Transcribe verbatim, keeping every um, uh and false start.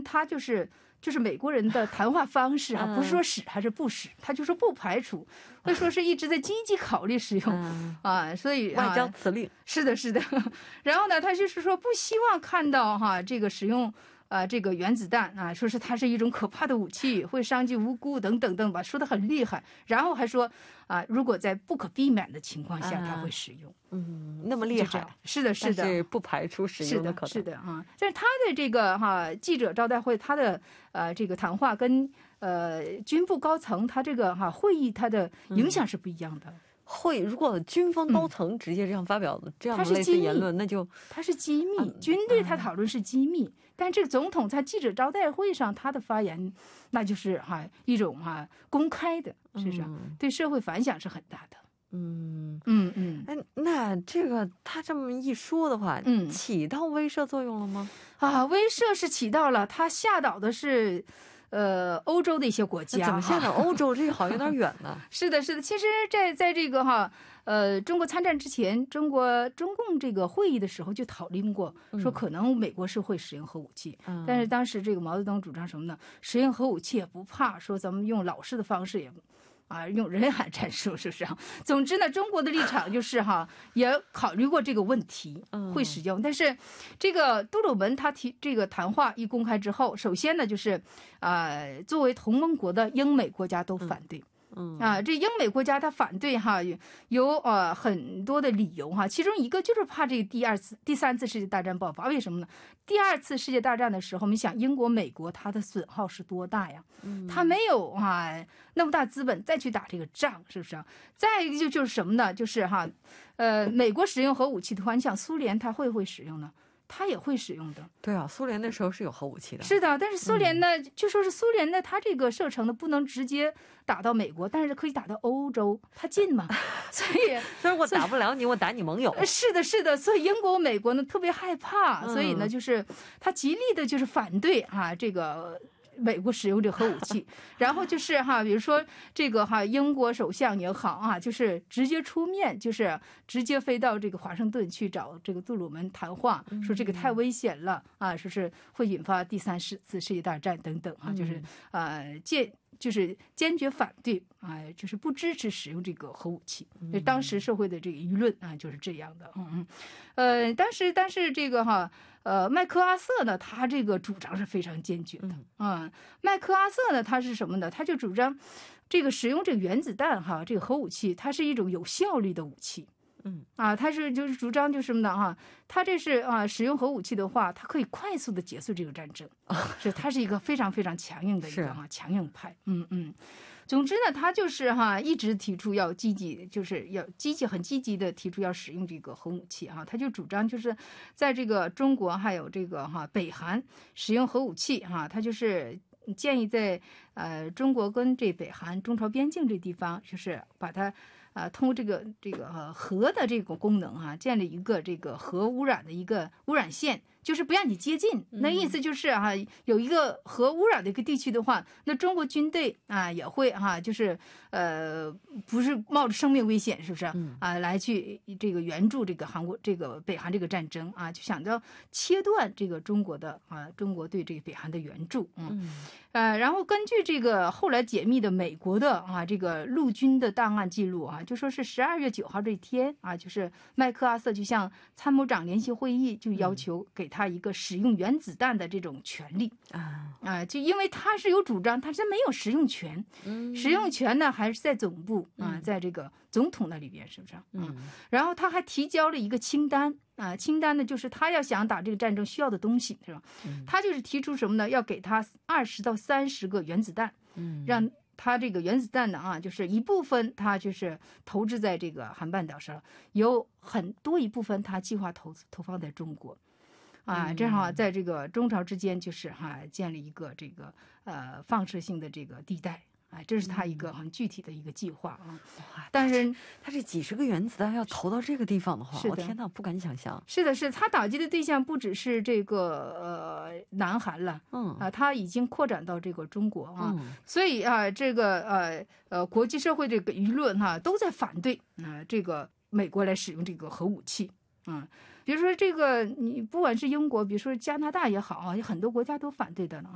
他就是就是美国人的谈话方式啊，不是说使还是不使，他就说不排除，会说是一直在积极考虑使用、嗯、啊，所以、啊、 外交辞令是的，是的。然后呢，他就是说不希望看到哈、啊、这个使用。啊、呃，这个原子弹啊，说是它是一种可怕的武器，会伤及无辜等等等吧，说的很厉害。然后还说啊、呃，如果在不可避免的情况下，它会使用。 嗯，那么厉害， 是的，是的， 但是不排除使用的可能。 是的，是的啊。但是他的这个哈、啊、记者招待会，他的呃这个谈话跟呃军部高层他这个哈、啊、会议，他的影响是不一样的。嗯会，如果军方高层直接这样发表的、嗯、这样的类似言论，那就它是机密，嗯、军队他讨论是机密，嗯、但这个总统在记者招待会上他的发言，那就是哈、啊、一种哈、啊、公开的，是不是、嗯？对社会反响是很大的。 嗯嗯嗯， 哎，那这个他这么一说的话，嗯，起到威慑作用了吗？ 啊，威慑是起到了，他吓倒的是。呃，欧洲的一些国家怎么现在欧洲这个好像有点远呢？ 是的，是的。其实在，在在这个哈，呃，中国参战之前，中国中共这个会议的时候就讨论过，说可能美国是会使用核武器。嗯、但是当时这个毛泽东主张什么呢？使用核武器也不怕，说咱们用老式的方式也。啊，用人海战术是不是啊？总之呢，中国的立场就是哈，也考虑过这个问题，会使用。但是，这个杜鲁门他提这个谈话一公开之后，首先呢就是，呃，作为同盟国的英美国家都反对。嗯啊，这英美国家他反对哈，有呃很多的理由哈，其中一个就是怕这个第二次、第三次世界大战爆发。为什么呢？第二次世界大战的时候，我们想英国、美国它的损耗是多大呀？嗯，它没有啊那么大资本再去打这个仗，是不是啊？再一个就就是什么呢？就是哈，呃，美国使用核武器的话，你想苏联它会不会使用呢？他也会使用的。 对啊，苏联那时候是有核武器的。 是的，但是苏联呢，嗯、就说是苏联呢，它这个射程呢不能直接打到美国，但是可以打到欧洲，它近嘛，所以所以我打不了你，我打你盟友。 是的，是的，所以英国、美国呢特别害怕，所以呢，就是他极力的就是反对啊这个。美国使用这核武器，然后就是哈，比如说这个哈，英国首相也好啊，就是直接出面，就是直接飞到这个华盛顿去找这个杜鲁门谈话，说这个太危险了啊，说是会引发第三次世界大战等等啊，就是呃坚就是坚决反对啊，就是不支持使用这个核武器。当时社会的这个舆论啊就是这样的，嗯嗯，呃，但是但是这个哈。呃，麦克阿瑟呢，他这个主张是非常坚决的啊、嗯。麦克阿瑟呢，他是什么呢？他就主张这个使用这个原子弹哈，这个核武器，它是一种有效率的武器。嗯啊，他是就是主张就是什么呢哈？他这是啊，使用核武器的话，它可以快速的结束这个战争。是，他是一个非常非常强硬的一个哈强硬派。嗯嗯。总之呢，他就是哈一直提出要积极，就是要积极很积极的提出要使用这个核武器哈。他就主张就是在这个中国还有这个哈北韩使用核武器哈，他就是建议在呃中国跟这北韩中朝边境这地方，就是把它啊通过这个这个呃核的这个功能哈，建立一个这个核污染的一个污染线。就是不让你接近，那意思就是哈、啊，有一个核污染的一个地区的话，那中国军队啊也会哈、啊，就是呃，不是冒着生命危险，是不是啊？来去这个援助这个韩国这个北韩这个战争啊，就想着切断这个中国的啊，中国对这个北韩的援助，嗯，呃，然后根据这个后来解密的美国的啊这个陆军的档案记录啊，就说是十二月九号这一天啊，就是麦克阿瑟就向参谋长联席会议就要求给他。他一个使用原子弹的这种权利啊啊，就因为他是有主张，他是没有使用权，嗯，使用权呢还是在总部啊，在这个总统那里边，是不是？嗯，然后他还提交了一个清单啊，清单呢就是他要想打这个战争需要的东西，是吧？他就是提出什么呢？要给他二十到三十个原子弹，嗯，让。他这个原子弹呢啊，就是一部分他就是投掷在这个韩半岛上，有很多一部分他计划投投放在中国。啊，正好在这个中朝之间，就是哈、啊、建立一个这个呃放射性的这个地带啊，这是他一个很具体的一个计划啊。但是他这几十个原子弹要投到这个地方的话，我天哪，不敢想象。 是的，是他打击的对象不只是这个呃南韩了，嗯啊，他已经扩展到这个中国啊，嗯、所以啊，这个呃呃国际社会这个舆论哈、啊、都在反对啊、呃、这个美国来使用这个核武器。嗯，比如说这个，你不管是英国，比如说加拿大也好啊，有很多国家都反对的呢。